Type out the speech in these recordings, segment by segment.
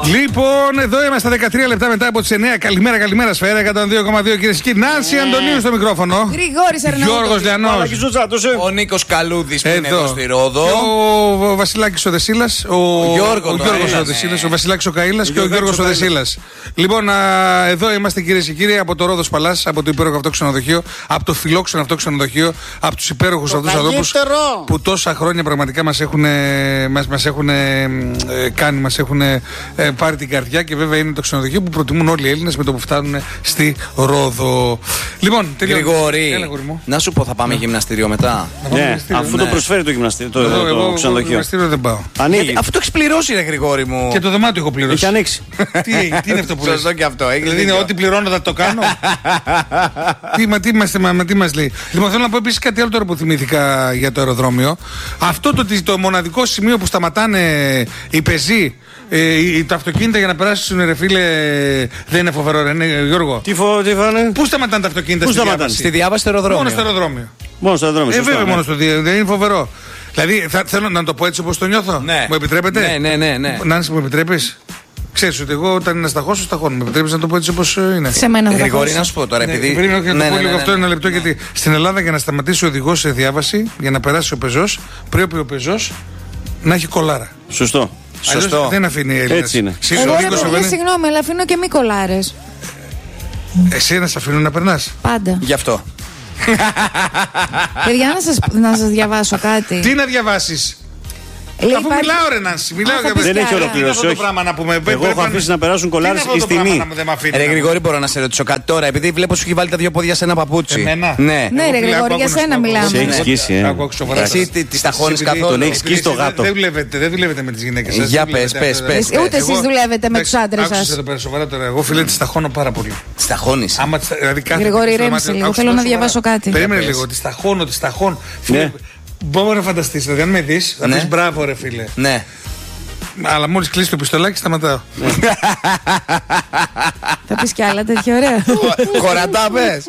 Λοιπόν, εδώ είμαστε 13 λεπτά μετά από τις 9. Καλημέρα, Σφαίρα 102,2 κυρίες και κύριοι. Νάνση Αντωνίου στο μικρόφωνο. Γρηγόρης Αρναούτος. Γιώργος Λιανός. Ο Νίκος Καλούδης που είναι εδώ στη Ρόδο. Και ο Βασιλάκης ο Δεσίλας. Ο Γιώργος ο Δεσίλας. Ο Βασιλάκης ο Καΐλας και ο Γιώργος ο Δεσίλας. Λοιπόν, εδώ είμαστε κυρίες και κύριοι από το Ρόδος Παλάς, από το υπέροχο αυτό ξενοδοχείο, από το φιλόξενο αυτό ξενοδοχείο, από τους υπέροχους αυτούς ανθρώπους που τόσα χρόνια πραγματικά μας έχουν κάνει, μας έχουν πάρει την καρδιά και βέβαια είναι το ξενοδοχείο που προτιμούν όλοι οι Έλληνες με το που φτάνουν στη Ρόδο. Λοιπόν, Γρηγόρη, να σου πω, θα πάμε γυμναστήριο μετά. Ναι, αφού το προσφέρει το γυμναστήριο, το ξενοδοχείο. Γυμναστήριο δεν πάω. Αφού το έχεις πληρώσει, ρε Γρηγόρη μου. Και το δωμάτιο έχω πληρώσει. Έχει ανοίξει. Τι είναι αυτό που λες? Σωστό και αυτό. Δηλαδή είναι ό,τι πληρώνω θα το κάνω. Τι μας λέει? Λοιπόν, θέλω να πω επίσης κάτι άλλο τώρα που θυμήθηκα για το αεροδρόμιο. Αυτό το μοναδικό σημείο που σταματάνε οι πεζοί, τα αυτοκίνητα για να περάσουν, ρε φίλε, δεν είναι φοβερό, ρε Γιώργο? Τι φάνε? Πού σταματάνε τα αυτοκίνητα στη διάβαση στο αεροδρόμιο? Μόνο στο αεροδρόμιο. Μόνο στο αεροδρόμιο. Βέβαια, μόνο στο αεροδρόμιο. Δεν είναι φοβερό. Δηλαδή, θέλω να το πω έτσι όπως το νιώθω. Ναι. Μου επιτρέπετε? Ναι. Νάνση, μου επιτρέπεις? Ξέρεις ότι εγώ όταν είναι σταχώσω, σταχώνω. Με επιτρέπεις να το πω έτσι όπως είναι? Σε μένα δεν Γρηγόρη, να σου πω τώρα, επειδή. Πρέπει να το πω λίγο αυτό ένα λεπτό, γιατί στην Ελλάδα για να σταματήσει ο οδηγός σε διάβαση, για να περάσει ο πεζός, πρέπει ο πεζός να έχει κολάρα. Σωστό. Σωστό. Δεν αφήνει η Έλληνας. Έτσι είναι. Εγώ συγγνώμη, αλλά αφήνω και μη κολάρες. Εσένα σε αφήνουν να περνάς? Πάντα. Γι' αυτό. Παιδιά, να σας διαβάσω κάτι. Τι να διαβάσεις? Αφού μιλάω, ρε Νάνση, μιλάω για Δεν έχει ολοκληρώσει. Εγώ έχω αφήσει να περάσουν κολάρες εις τιμή. Ρε Γρηγόρη, μπορώ να σε ρωτήσω κάτι τώρα, επειδή βλέπω σου έχει βάλει τα δύο πόδια σε ένα παπούτσι. Εμένα? Ναι. Ναι, ρε Γρηγόρη, για σένα μιλάμε. Σε έχει σκίσει, Εσύ τη ταχώνεις καθόλου? Τον έχει σκίσει το γάτο. Δεν δουλεύετε με τις γυναίκες σας. Για πες. Ούτε εσείς δουλεύετε με τους άντρες σας. Άκουσα το πέρα σοβαρά τώρα. Εγώ, φίλε, τις ταχώνω πάρα πολύ. Τις ταχώνεις? Γρηγόρη, ρέμισε λίγο. Θέλω να διαβάσω κάτι. Περίμενε λίγο. Τις ταχώνω. Μπορώ να φανταστείς, δηλαδή αν με δεις, θα πεις μπράβο, ρε φίλε. Ναι. Αλλά μόλις κλείσει το πιστολάκι, σταματάω. Θα πεις κι άλλα τέτοια ωραία. Χωρατά πες.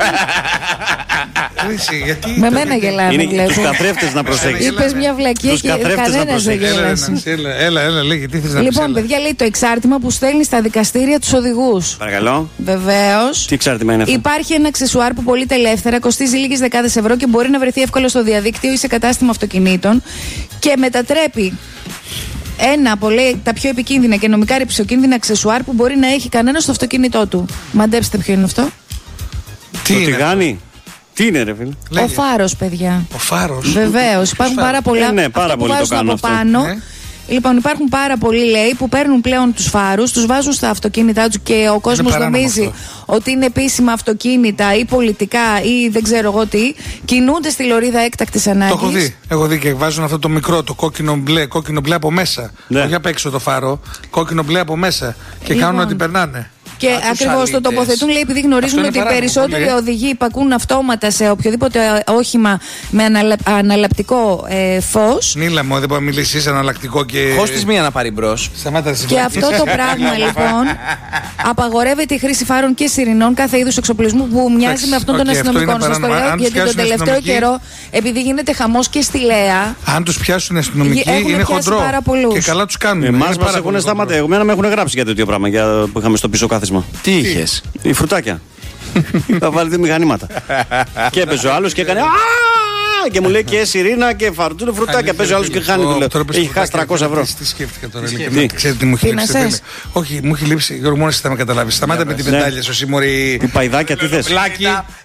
Με μένα γελάμε, βλέπω. Τους καθρέφτες να προσέξεις. Είπες μια βλακία και κανένας δεν γέλασε. Έλα, λέγε, τι θες να πεις? Λοιπόν, παιδιά, λέει το εξάρτημα που στέλνει στα δικαστήρια τους οδηγούς. Παρακαλώ. Βεβαίως. Τι εξάρτημα είναι αυτό? Υπάρχει ένα αξεσουάρ που πωλείται ελεύθερα, κοστίζει λίγες δεκάδες ευρώ και μπορεί να βρεθεί εύκολα στο διαδίκτυο ή σε κατάστημα αυτοκινήτων και μετατρέπει ένα από τα πιο επικίνδυνα και νομικά ρεψοκίνδυνα αξεσουάρ που μπορεί να έχει κανένα στο αυτοκίνητό του. Μαντέψτε ποιο είναι αυτό? Τι είναι? Τηγάνι. Τι είναι, ρε φίλε? Ο φάρος, παιδιά. Ο φάρος. Βεβαίως. Υπάρχουν πάρα πολλά. Ναι, πάρα πολλοί το κάνουν αυτό. Πάνω. Λοιπόν, υπάρχουν πάρα πολλοί, λέει, που παίρνουν πλέον τους φάρους, τους βάζουν στα αυτοκίνητά τους και ο κόσμος νομίζει ότι είναι επίσημα αυτοκίνητα ή πολιτικά ή δεν ξέρω εγώ τι. Κινούνται στη λωρίδα έκτακτης ανάγκης. Το έχω δει. Έχω δει και βάζουν αυτό το μικρό, το κόκκινο μπλε από μέσα. Ναι. Όχι απ' έξω το φάρο, κόκκινο μπλε από μέσα. Και Λοιπόν. κάνουν ότι περνάνε. Και ακριβώς το τοποθετούν, λέει, επειδή γνωρίζουν ότι οι περισσότεροι οδηγοί υπακούν αυτόματα σε οποιοδήποτε όχημα με αναλλαπτικό φως. Νίλα μου, δεν μπορεί να μιλήσεις αναλλακτικό και. Χώστης μία να πάρει μπρος. Σταμάτα. Και αυτό το πράγμα λοιπόν απαγορεύεται η χρήση φάρων και σιρηνών, κάθε είδους εξοπλισμού που μοιάζει με αυτόν των αστυνομικών. Σας το λέω γιατί τον τελευταίο καιρό, επειδή γίνεται χαμός και στη Λέα. Αν τους πιάσουν οι αστυνομικοί είναι χοντρό. Και καλά τους κάνουν. Εμάς μας έχουν σταματήσει. Εμένα με έχουν γράψει για τέτοιο πράγμα που είχαμε στο πίσω κάθισμα. Τι είχες? Οι φρουτάκια. Θα βάλει δύο μηχανήματα. Και έπαιζε ο άλλος και έκανε. Και μου λέει και σιρήνα και φαρτούνε φρουτάκια. Παίζει ο άλλος και χάνει. Έχει χάσει 300 ευρώ. Τι σκέφτηκα τώρα, ξέρετε τι μου έχει λείψει? Όχι, μου έχει λείψει. Γιώργο, μόνο εσύ θα με καταλάβεις. Σταμάτα με τη βεντάλια σου, Σιμωρή. Τι παϊδάκια, τι θες? Πλάκι.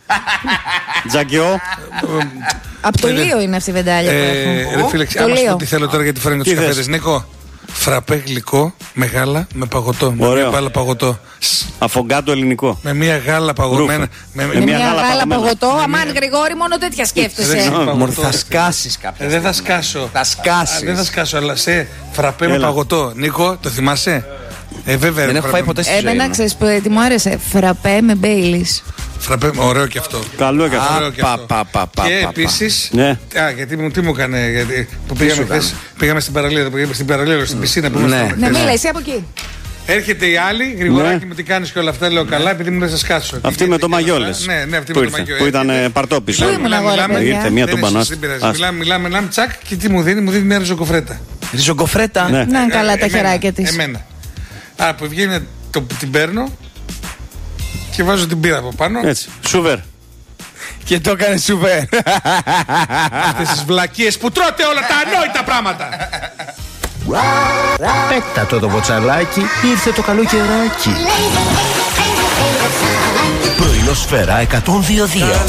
Τζακιό. Από το Λίο είναι αυτή η βεντάλια που έχω. Ρε φίλε, άμα σου πω τι θέλω τώρα γιατί φέρνω τους καφέδες. Νίκο, φραπέ γλυκό με γάλα με παγωτό. Με μια μπάλα παγωτό. Αφογκάτο ελληνικό. Με μια γάλα παγωμένα. Με μια γάλα παγωτό. Αμάν, Γρηγόρη, μόνο τέτοια σκέφτεσαι. Θα σκάσεις κάποια. Δεν θα σκάσω. Θα σκάσεις. Δεν θα σκάσω, αλλά σε φραπέ με παγωτό. Νίκο, το θυμάσαι? Βέβαια. Δεν έχω φάει ποτέ στη ζωή μου. Εμένα ξέρεις τι μου άρεσε? Φραπέ με Μπέιλις. Φραπέ, ωραίο και αυτό. Καλό και αυτό. Και επίσης. Ναι. Γιατί τι μου έκανε? Γιατί που πήγαμε χθες. Πήγαμε στην παραλία. Στην παραλία, στην πισίνα που ήμασταν. Ναι, μίλα εσύ από εκεί. Έρχεται η άλλη, γρηγοράκι μου τι κάνεις και όλα αυτά. Λέω καλά, επειδή μου δεν σας κάτσω. Αυτή με το μαγιόλες. Ναι, αυτή με το μαγιόλες. Που ήταν παρτόπισο. Ήρθε μία του μπανάς. Μιλάμε, τσακ και τι μου δίνει? Μου δίνει μια ριζοκοφρέτα. Ριζοκοφρέτα. Να καλά τα χεράκια της. Εμένα. Που βγαίνει, την παίρνω και βάζω την πύρα από πάνω. Έτσι. Σούβερ. Και το έκανε σούβερ. Αυτές τις βλακίες που τρώτε όλα τα ανόητα πράγματα. Πέτα το μποτσαλάκι, ήρθε το καλό καιράκι. Πρωινό Σφαίρα 102.2.